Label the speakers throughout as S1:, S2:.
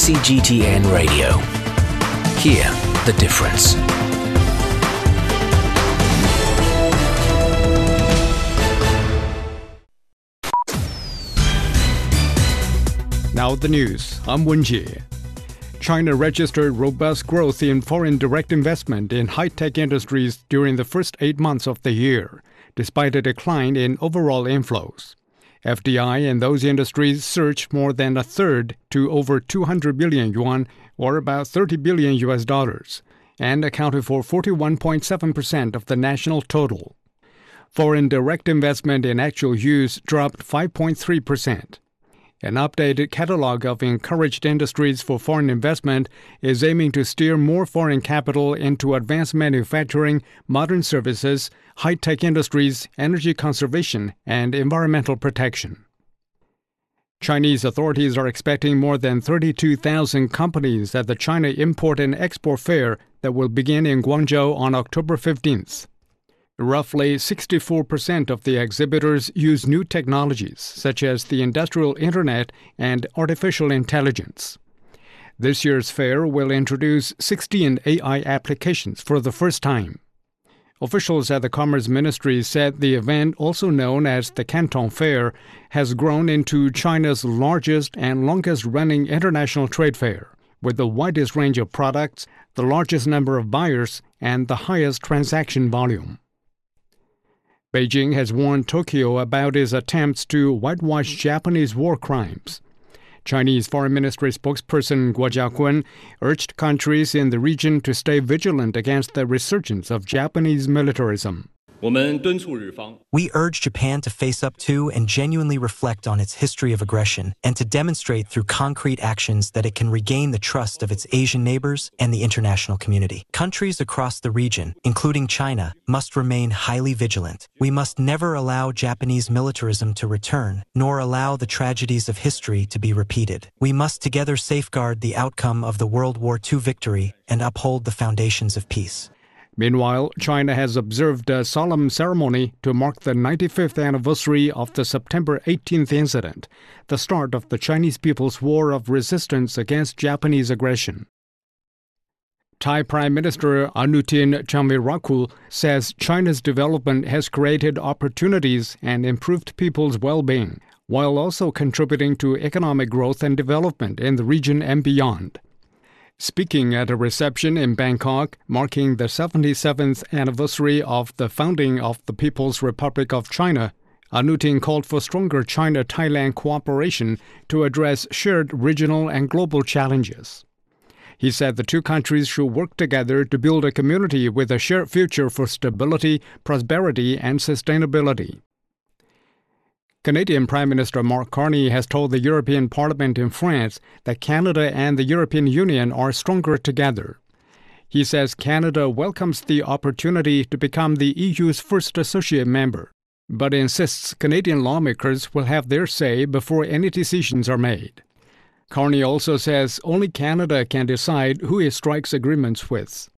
S1: CGTN Radio. Hear the difference.
S2: Now the news. I'm Wen Jie. China registered robust growth in foreign direct investment in high-tech industries during the first 8 months of the year, despite a decline in overall inflows. FDI in those industries surged more than a third to over 200 billion yuan, or about $30 billion, and accounted for 41.7% of the national total. Foreign direct investment in actual use dropped 5.3%. An updated catalog of encouraged industries for foreign investment is aiming to steer more foreign capital into advanced manufacturing, modern services, high-tech industries, energy conservation, and environmental protection. Chinese authorities are expecting more than 32,000 companies at the China Import and Export Fair that will begin in Guangzhou on October 15th. Roughly 64% of the exhibitors use new technologies, such as the industrial internet and artificial intelligence. This year's fair will introduce 16 AI applications for the first time. Officials at the Commerce Ministry said the event, also known as the Canton Fair, has grown into China's largest and longest-running international trade fair, with the widest range of products, the largest number of buyers, and the highest transaction volume. Beijing has warned Tokyo about its attempts to whitewash Japanese war crimes. Chinese Foreign Ministry spokesperson Guo Jiakun urged countries in the region to stay vigilant against the resurgence of Japanese militarism.
S3: We urge Japan to face up to and genuinely reflect on its history of aggression and to demonstrate through concrete actions that it can regain the trust of its Asian neighbors and the international community. Countries across the region, including China, must remain highly vigilant. We must never allow Japanese militarism to return, nor allow the tragedies of history to be repeated. We must together safeguard the outcome of the World War II victory and uphold the foundations of peace.
S2: Meanwhile, China has observed a solemn ceremony to mark the 95th anniversary of the September 18th incident, the start of the Chinese People's War of Resistance against Japanese aggression. Thai Prime Minister Anutin Chanvirakul says China's development has created opportunities and improved people's well-being, while also contributing to economic growth and development in the region and beyond. Speaking at a reception in Bangkok, marking the 77th anniversary of the founding of the People's Republic of China, Anutin called for stronger China-Thailand cooperation to address shared regional and global challenges. He said the two countries should work together to build a community with a shared future for stability, prosperity, and sustainability. Canadian Prime Minister Mark Carney has told the European Parliament in France that Canada and the European Union are stronger together. He says Canada welcomes the opportunity to become the EU's first associate member, but insists Canadian lawmakers will have their say before any decisions are made. Carney also says only Canada can decide who it strikes agreements with.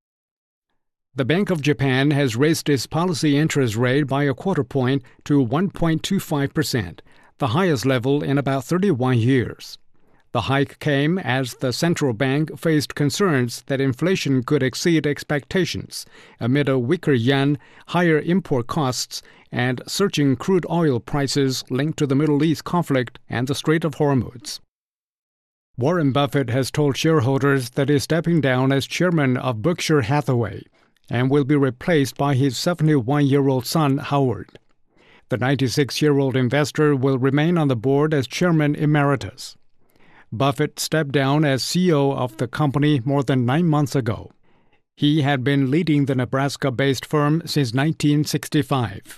S2: The Bank of Japan has raised its policy interest rate by a quarter point to 1.25%, the highest level in about 31 years. The hike came as the central bank faced concerns that inflation could exceed expectations amid a weaker yen, higher import costs, and surging crude oil prices linked to the Middle East conflict and the Strait of Hormuz. Warren Buffett has told shareholders that he's stepping down as chairman of Berkshire Hathaway and will be replaced by his 71-year-old son, Howard. The 96-year-old investor will remain on the board as chairman emeritus. Buffett stepped down as CEO of the company more than 9 months ago. He had been leading the Nebraska-based firm since 1965.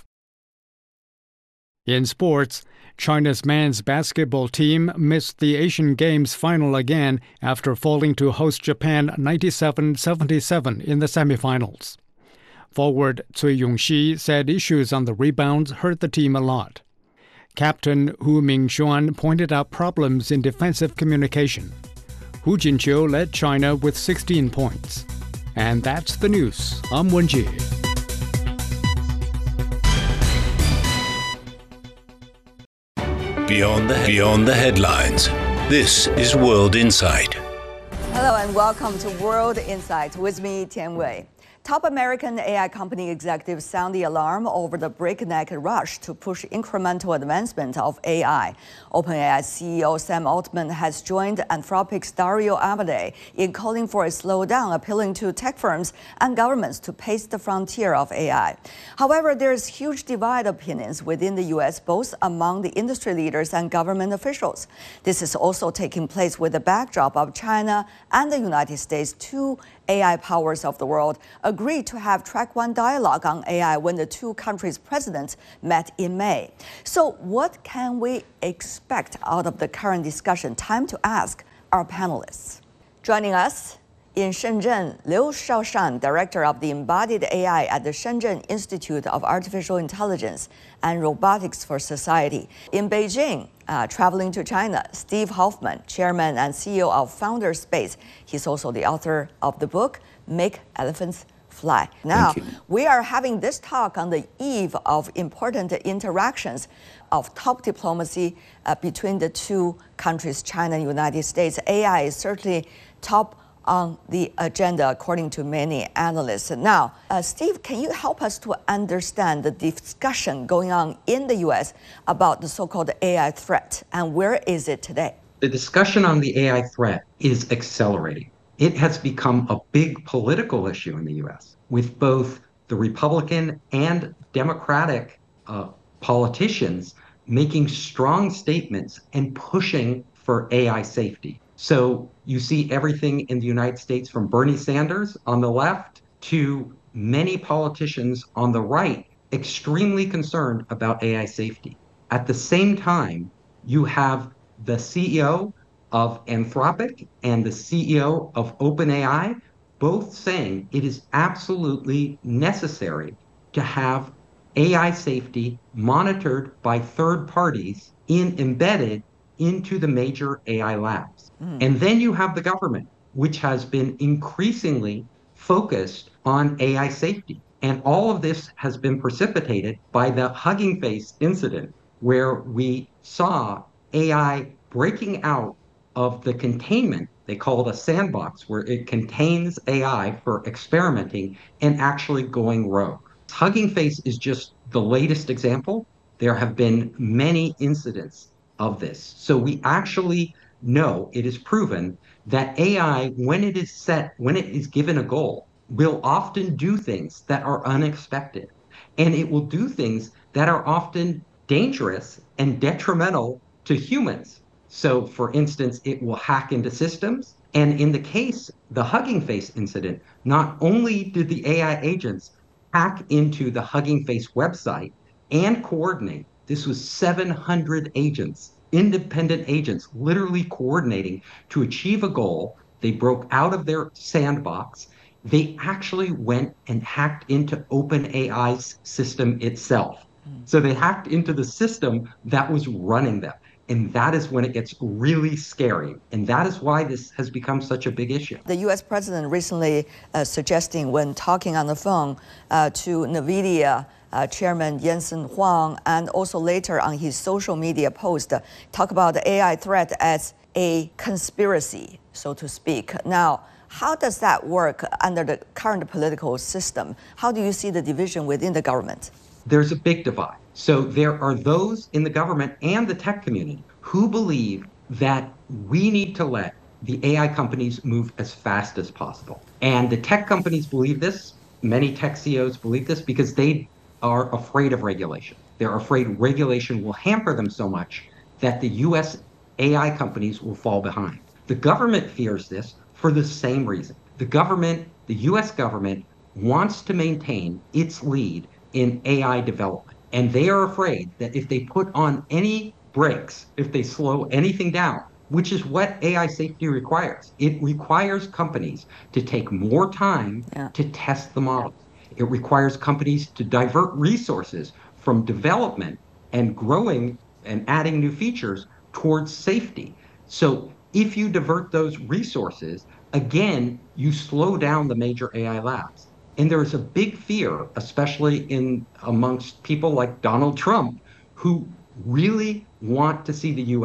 S2: In sports, China's men's basketball team missed the Asian Games final again after falling to host Japan 97-77 in the semifinals. Forward Cui Yongxi said issues on the rebounds hurt the team a lot. Captain Hu Mingxuan pointed out problems in defensive communication. Hu Jinqiu led China with 16 points. And that's the news. I'm Wen Jie.
S1: Beyond the headlines. This is World Insight.
S4: Hello and welcome to World Insight with me, Tian Wei. Top American AI company executives sound the alarm over the breakneck rush to push incremental advancement of AI. OpenAI CEO Sam Altman has joined Anthropic's Dario Amodei in calling for a slowdown, appealing to tech firms and governments to pace the frontier of AI. However, there's huge divide opinions within the U.S., both among the industry leaders and government officials. This is also taking place with the backdrop of China and the United States, two AI powers of the world, agreed to have track one dialogue on AI when the two countries' presidents met in May. So what can we expect out of the current discussion? Time to ask our panelists. Joining us in Shenzhen, Liu Shaoshan, director of the Embodied AI at the Shenzhen Institute of Artificial Intelligence and Robotics for Society. In Beijing, traveling to China, Steve Hoffman, chairman and CEO of Founderspace. He's also the author of the book, Make Elephants Fly. Now, we are having this talk on the eve of important interactions of top diplomacy between the two countries, China and United States. AI is certainly top on the agenda, according to many analysts. Now, Steve, can you help us to understand the discussion going on in the U.S. about the so-called AI threat, and where is it today?
S5: The discussion on the AI threat is accelerating. It has become a big political issue in the U.S., with both the Republican and Democratic politicians making strong statements and pushing for AI safety. So you see everything in the United States from Bernie Sanders on the left to many politicians on the right extremely concerned about AI safety. At the same time, you have the CEO of Anthropic and the CEO of OpenAI both saying it is absolutely necessary to have AI safety monitored by third parties embedded into the major AI labs. And then you have the government, which has been increasingly focused on AI safety. And all of this has been precipitated by the Hugging Face incident, where we saw AI breaking out of the containment, they call it a sandbox, where it contains AI for experimenting and actually going rogue. Hugging Face is just the latest example. There have been many incidents of this. So we actually know, it is proven, that AI, when it is given a goal, will often do things that are unexpected. And it will do things that are often dangerous and detrimental to humans. So, for instance, it will hack into systems. And in the case, the Hugging Face incident, not only did the AI agents hack into the Hugging Face website and coordinate, this was 700 agents, independent agents, literally coordinating to achieve a goal. They broke out of their sandbox. They actually went and hacked into OpenAI's system itself. So they hacked into the system that was running them. And that is when it gets really scary. And that is why this has become such a big issue.
S4: The U.S. president recently suggesting, when talking on the phone to NVIDIA Chairman Jensen Huang, and also later on his social media post, talk about the AI threat as a conspiracy, so to speak. Now, how does that work under the current political system? How do you see the division within the government?
S5: There's a big divide. So there are those in the government and the tech community who believe that we need to let the AI companies move as fast as possible. And the tech companies believe this. Many tech CEOs believe this because they are afraid of regulation. They're afraid regulation will hamper them so much that the US AI companies will fall behind. The government fears this for the same reason. The US government wants to maintain its lead in AI development. And they are afraid that if they put on any brakes, if they slow anything down, which is what AI safety requires, it requires companies to take more time to test the models. It requires companies to divert resources from development and growing and adding new features towards safety. So if you divert those resources, again, you slow down the major AI labs. And there is a big fear, especially amongst people like Donald Trump, who really want to see the US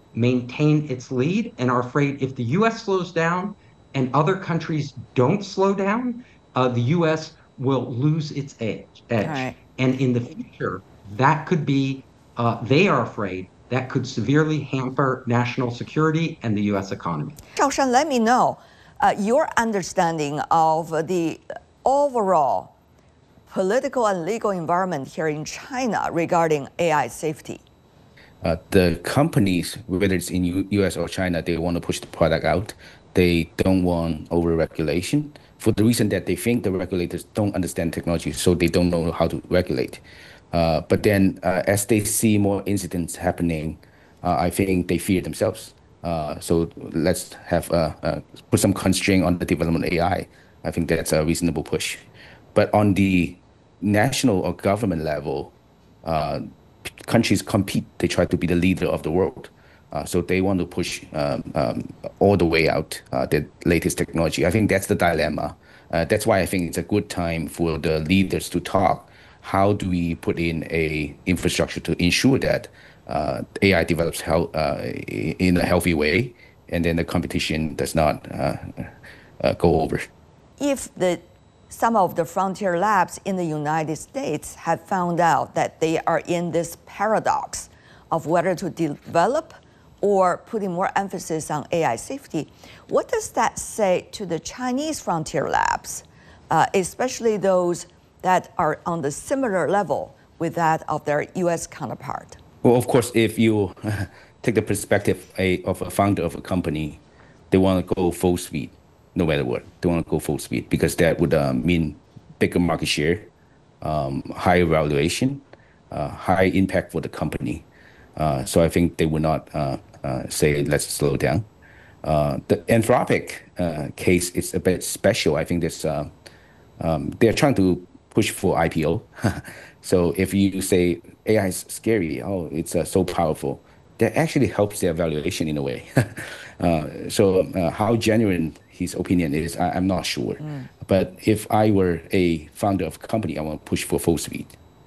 S5: maintain its lead and are afraid if the US slows down and other countries don't slow down, the US will lose its edge.
S4: Right.
S5: And in the future, that could be, they are afraid, that could severely hamper national security and the US economy.
S4: Zhao Shan, let me know your understanding of the overall political and legal environment here in China regarding AI safety.
S6: The companies, whether it's in US or China, they want to push the product out. They don't want over-regulation for the reason that they think the regulators don't understand technology, so they don't know how to regulate. But then as they see more incidents happening, I think they fear themselves. So let's have put some constraint on the development of AI. I think that's a reasonable push. But on the national or government level, countries compete. They try to be the leader of the world. So they want to push all the way out the latest technology. I think that's the dilemma. That's why I think it's a good time for the leaders to talk. How do we put in a infrastructure to ensure that AI develops in a healthy way, and then the competition does not go over?
S4: If some of the frontier labs in the United States have found out that they are in this paradox of whether to develop or putting more emphasis on AI safety, what does that say to the Chinese frontier labs, especially those that are on the similar level with that of their US counterpart?
S6: Well, of course, if you take the perspective of a founder of a company, they want to go full speed, no matter what. They want to go full speed because that would mean bigger market share, higher valuation, high impact for the company. So I think they would not say, let's slow down. The Anthropic case is a bit special. I think they're trying to push for IPO. So if you say AI is scary, it's so powerful, that actually helps their valuation in a way. So how genuine his opinion is, I'm not sure. But if I were a founder of a company, I want to push for full speed.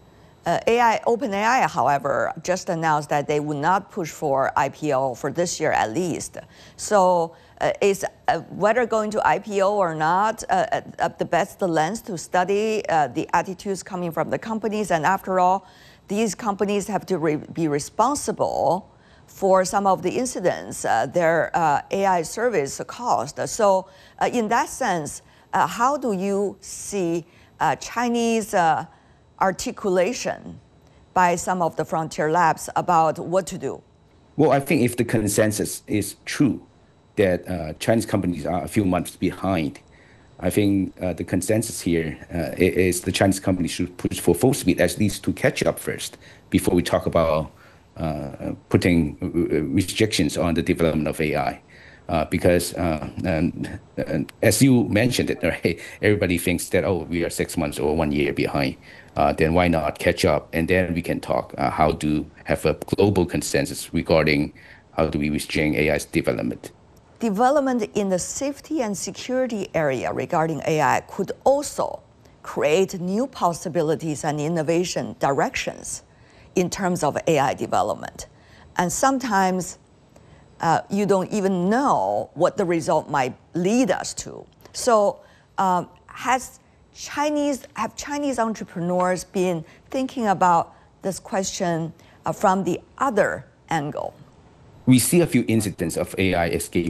S4: OpenAI, however, just announced that they would not push for IPO for this year at least. So is whether going to IPO or not the best lens to study the attitudes coming from the companies? And after all, these companies have to be responsible for some of the incidents their AI service caused. So in that sense, how do you see Chinese articulation by some of the frontier labs about what to do?
S6: Well, I think if the consensus is true that Chinese companies are a few months behind, I think the consensus here is the Chinese companies should push for full speed, at least to catch up first, before we talk about putting restrictions on the development of AI. Because as you mentioned it, right, everybody thinks that, we are 6 months or 1 year behind. Then why not catch up? And then we can talk how to have a global consensus regarding how do we restrain AI's development.
S4: Development in the safety and security area regarding AI could also create new possibilities and innovation directions in terms of AI development. And sometimes you don't even know what the result might lead us to. So have Chinese entrepreneurs been thinking about this question from the other angle?
S6: We see a few incidents of AI escape